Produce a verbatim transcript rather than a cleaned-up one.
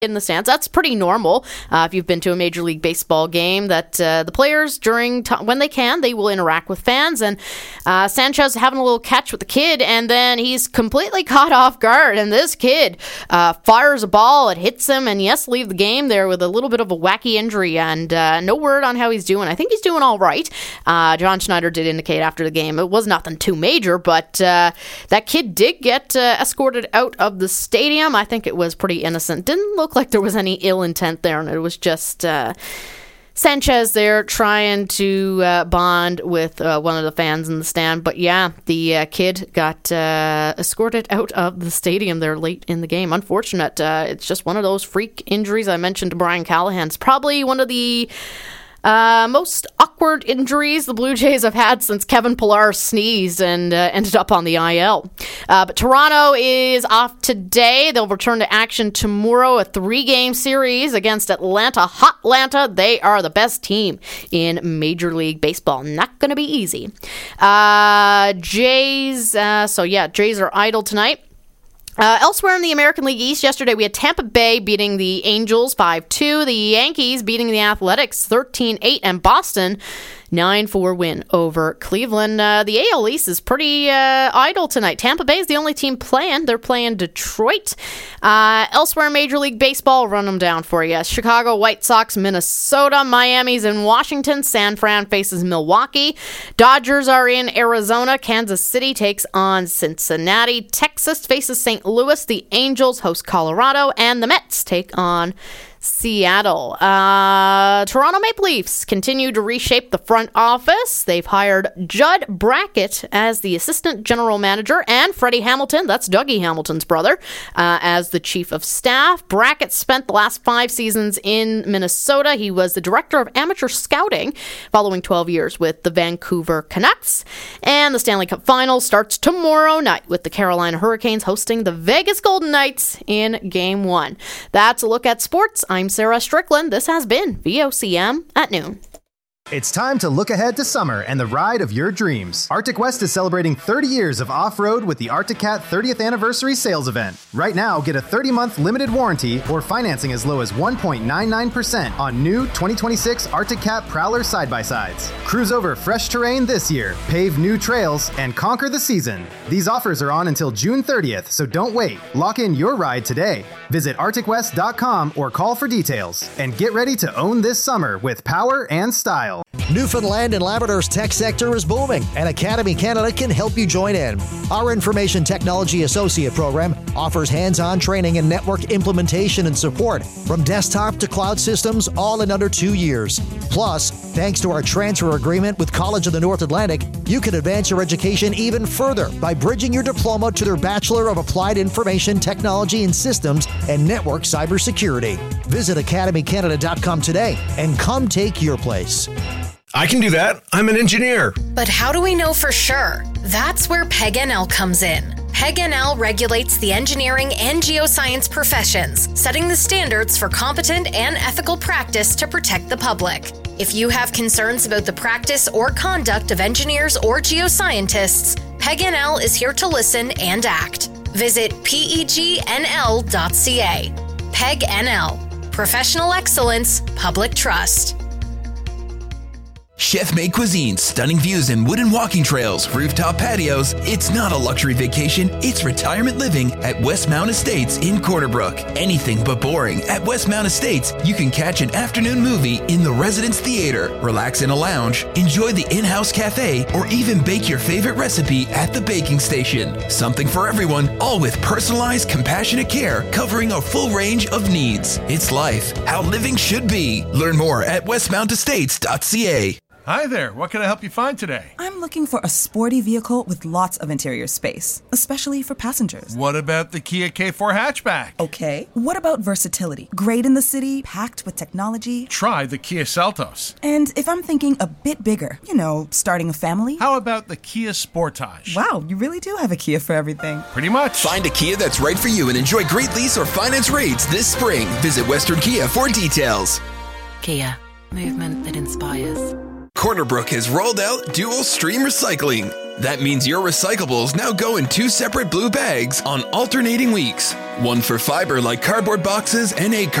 in the stands. That's pretty normal. Uh, if you've been to a Major League Baseball game, that uh, the players, during t- when they can, they will interact with fans. And uh, Sanchez having a little catch with the kid, and then he's completely caught off guard. And this kid uh, fires a ball, it hits him, and yes, leave the game there with a little bit of a wacky injury. And uh, no word on how he's doing. I think he's doing all right. Uh, John Schneider did indicate after the game it was nothing too major, but uh, that kid did get uh, escorted out of the stadium. I think it was pretty innocent. Didn't look like there was any ill intent there, and it was just uh, Sanchez there trying to uh, bond with uh, one of the fans in the stand. But yeah, the uh, kid got uh, escorted out of the stadium there late in the game. Unfortunate. Uh, it's just one of those freak injuries I mentioned to Brian Callahan. It's probably one of the Uh, most awkward injuries the Blue Jays have had since Kevin Pillar sneezed and uh, ended up on the I L. Uh, but Toronto is off today. They'll return to action tomorrow, a three-game series against Atlanta. Hot Atlanta, they are the best team in Major League Baseball. Not going to be easy. Uh, Jays, uh, so yeah, Jays are idle tonight. Uh, elsewhere in the American League East, yesterday we had Tampa Bay beating the Angels five two, the Yankees beating the Athletics thirteen eight, and Boston nine four win over Cleveland. Uh, the A L East is pretty uh, idle tonight. Tampa Bay is the only team playing. They're playing Detroit. Uh, elsewhere in Major League Baseball, run them down for you. Chicago White Sox, Minnesota. Miami's in Washington. San Fran faces Milwaukee. Dodgers are in Arizona. Kansas City takes on Cincinnati. Texas faces Saint Louis. The Angels host Colorado. And the Mets take on Seattle. Uh, Toronto Maple Leafs continue to reshape the front office. They've hired Judd Brackett as the assistant general manager and Freddie Hamilton, that's Dougie Hamilton's brother, uh, as the chief of staff. Brackett spent the last five seasons in Minnesota. He was the director of amateur scouting following twelve years with the Vancouver Canucks. And the Stanley Cup Final starts tomorrow night with the Carolina Hurricanes hosting the Vegas Golden Knights in Game one. That's a look at sports. I'm Sarah Strickland. This has been V O C M at noon. It's time to look ahead to summer and the ride of your dreams. Arctic West is celebrating thirty years of off-road with the Arctic Cat thirtieth Anniversary Sales Event. Right now, get a thirty-month limited warranty or financing as low as one point nine nine percent on new twenty twenty-six Arctic Cat Prowler side-by-sides. Cruise over fresh terrain this year, pave new trails, and conquer the season. These offers are on until June thirtieth, so don't wait. Lock in your ride today. Visit arctic west dot com or call for details. And get ready to own this summer with power and style. Newfoundland and Labrador's tech sector is booming, and Academy Canada can help you join in. Our Information Technology Associate program offers hands-on training in network implementation and support, from desktop to cloud systems, all in under two years. Plus, thanks to our transfer agreement with College of the North Atlantic, you can advance your education even further by bridging your diploma to their Bachelor of Applied Information Technology and Systems and Network Cybersecurity. Visit academy canada dot com today and come take your place. I can do that. I'm an engineer. But how do we know for sure? That's where P E G N L comes in. P E G N L regulates the engineering and geoscience professions, setting the standards for competent and ethical practice to protect the public. If you have concerns about the practice or conduct of engineers or geoscientists, P E G N L is here to listen and act. Visit P E G N L dot C A. P E G N L. Professional excellence, public trust. Chef-made cuisine, stunning views and wooden walking trails, rooftop patios. It's not a luxury vacation, it's retirement living at Westmount Estates in Corner Brook. Anything but boring. At Westmount Estates, you can catch an afternoon movie in the Residence Theater, relax in a lounge, enjoy the in-house cafe, or even bake your favorite recipe at the baking station. Something for everyone, all with personalized, compassionate care covering a full range of needs. It's life, how living should be. Learn more at westmount estates dot c a. Hi there, what can I help you find today? I'm looking for a sporty vehicle with lots of interior space, especially for passengers. What about the Kia K four hatchback? Okay. What about versatility? Great in the city, packed with technology. Try the Kia Seltos. And if I'm thinking a bit bigger, you know, starting a family? How about the Kia Sportage? Wow, you really do have a Kia for everything. Pretty much. Find a Kia that's right for you and enjoy great lease or finance rates this spring. Visit Western Kia for details. Kia, movement that inspires. Corner Brook has rolled out dual stream recycling. That means your recyclables now go in two separate blue bags on alternating weeks. One for fiber like cardboard boxes and egg cartons.